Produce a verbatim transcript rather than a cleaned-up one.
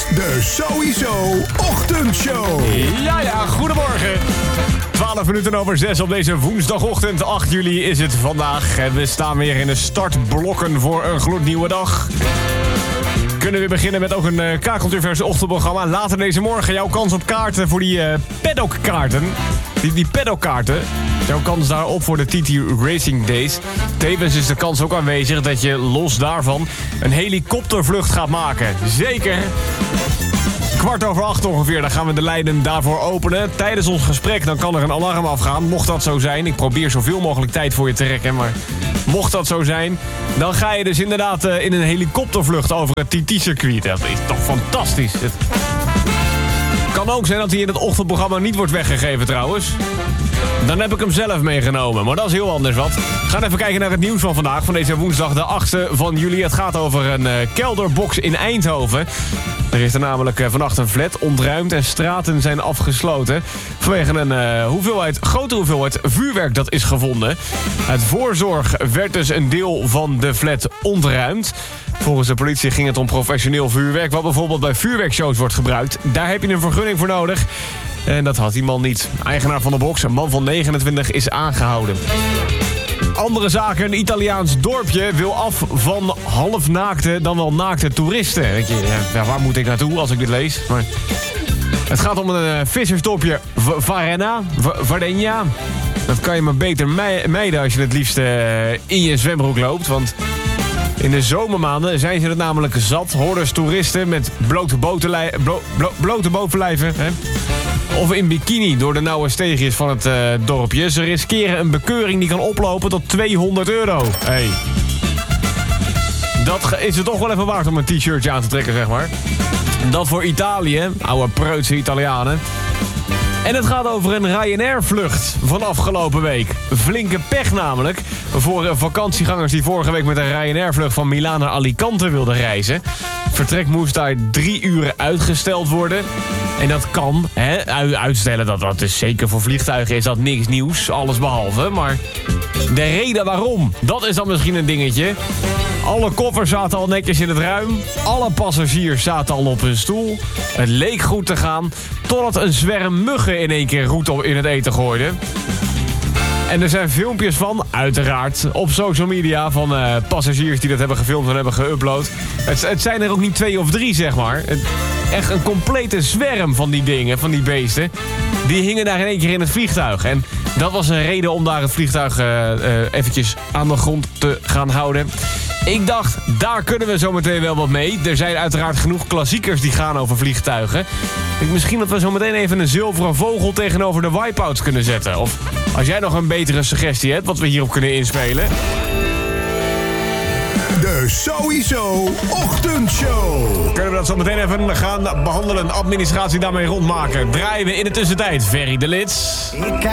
De Sowieso Ochtendshow. Ja, ja, goedemorgen. twaalf minuten over zes op deze woensdagochtend. acht juli is het vandaag. En we staan weer in de startblokken voor een gloednieuwe dag. Kunnen we beginnen met ook een uh, K-cultuurverse ochtendprogramma. Later deze morgen jouw kans op kaarten voor die uh, paddockkaarten. Die, die paddockkaarten. Jouw kans daarop voor de T T Racing Days. Tevens is de kans ook aanwezig dat je los daarvan een helikoptervlucht gaat maken. Zeker. Kwart over acht ongeveer, dan gaan we de lijnen daarvoor openen. Tijdens ons gesprek dan kan er een alarm afgaan. Mocht dat zo zijn, ik probeer zoveel mogelijk tijd voor je te rekken, maar mocht dat zo zijn, dan ga je dus inderdaad uh, in een helikoptervlucht over het T T-circuit. Dat is toch fantastisch. Het kan ook zijn dat hij in het ochtendprogramma niet wordt weggegeven trouwens. Dan heb ik hem zelf meegenomen, maar dat is heel anders wat. We gaan even kijken naar het nieuws van vandaag, van deze woensdag de achtste van juli. Het gaat over een uh, kelderbox in Eindhoven. Er is er namelijk uh, vannacht een flat ontruimd en straten zijn afgesloten. Vanwege een uh, hoeveelheid, grote hoeveelheid vuurwerk dat is gevonden. Uit voorzorg werd dus een deel van de flat ontruimd. Volgens de politie ging het om professioneel vuurwerk, wat bijvoorbeeld bij vuurwerkshows wordt gebruikt. Daar heb je een vergunning voor nodig. En dat had die man niet. Eigenaar van de box, een man van negenentwintig, is aangehouden. Andere zaken, een Italiaans dorpje wil af van halfnaakte dan wel naakte toeristen. Weet je, ja, waar moet ik naartoe als ik dit lees? Maar het gaat om een uh, vissersdorpje v- Varenna, v- Vardenja. Dat kan je maar beter me- mijden als je het liefst uh, in je zwembroek loopt, want in de zomermaanden zijn ze het namelijk zat. Hordes toeristen met blote, botenlij- blo- blo- blote bovenlijven, hè? Of in bikini door de nauwe steegjes van het uh, dorpje. Ze riskeren een bekeuring die kan oplopen tot tweehonderd euro. Hey. Dat is het toch wel even waard om een t-shirtje aan te trekken, zeg maar. Dat voor Italië. Oude preutse Italianen. En het gaat over een Ryanair-vlucht van afgelopen week. Flinke pech namelijk voor vakantiegangers die vorige week met een Ryanair-vlucht van Milaan naar Alicante wilden reizen. Vertrek moest daar drie uren uitgesteld worden. En dat kan, hè, uitstellen, dat, dat is zeker voor vliegtuigen is dat niks nieuws, alles behalve. Maar de reden waarom, dat is dan misschien een dingetje. Alle koffers zaten al netjes in het ruim. Alle passagiers zaten al op hun stoel. Het leek goed te gaan, totdat een zwerm muggen in één keer roet in het eten gooide. En er zijn filmpjes van, uiteraard, op social media van uh, passagiers die dat hebben gefilmd en hebben geüpload. Het, het zijn er ook niet twee of drie, zeg maar. Het, echt een complete zwerm van die dingen, van die beesten. Die hingen daar in één keer in het vliegtuig. En dat was een reden om daar het vliegtuig uh, uh, eventjes aan de grond te gaan houden. Ik dacht, daar kunnen we zo meteen wel wat mee. Er zijn uiteraard genoeg klassiekers die gaan over vliegtuigen. Ik denk misschien dat we zo meteen even een zilveren vogel tegenover de wipeouts kunnen zetten. Of als jij nog een betere suggestie hebt, wat we hierop kunnen inspelen. De Sowieso Ochtendshow. Kunnen we dat zo meteen even gaan behandelen, administratie daarmee rondmaken. Draaien we in de tussentijd Ferry de Lits.